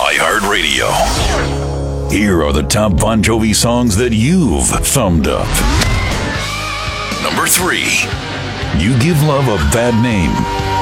iHeartRadio. Here are the top Bon Jovi songs that you've thumbed up. Number 3. You Give Love a Bad Name.